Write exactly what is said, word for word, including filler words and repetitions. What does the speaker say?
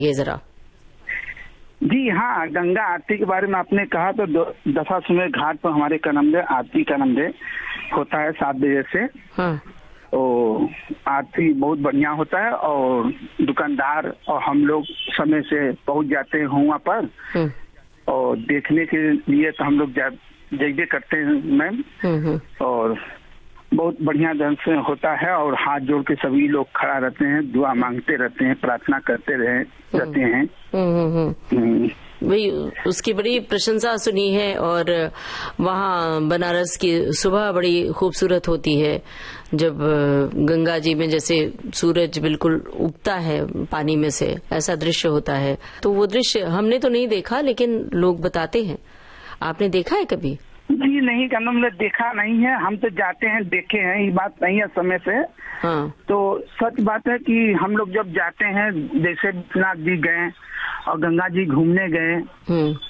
ये जरा। जी हाँ, गंगा आरती के बारे में आपने कहा तो दशाश्वमेध घाट पर हमारे कनमदे आरती कनमदे होता है सात बजे से। हाँ। तो आरती बहुत बढ़िया होता है और दुकानदार और हम लोग समय से पहुंच जाते हैं वहाँ पर और देखने के लिए तो हम लोग जगह करते हैं मैम। और बहुत बढ़िया ढंग से होता है और हाथ जोड़ के सभी लोग खड़ा रहते हैं, दुआ मांगते रहते हैं, प्रार्थना करते रहे रहते हैं। वही उसकी बड़ी प्रशंसा सुनी है। और वहाँ बनारस की सुबह बड़ी खूबसूरत होती है जब गंगा जी में जैसे सूरज बिल्कुल उगता है पानी में से, ऐसा दृश्य होता है। तो वो दृश्य हमने तो नहीं देखा लेकिन लोग बताते हैं। आपने देखा है कभी? जी नहीं, कहना मतलब देखा नहीं है, हम तो जाते हैं देखे हैं, ये बात नहीं है समय से। हाँ। तो सच बात है कि हम लोग जब जाते हैं, जैसे विश्वनाथ जी गए और गंगा जी घूमने गए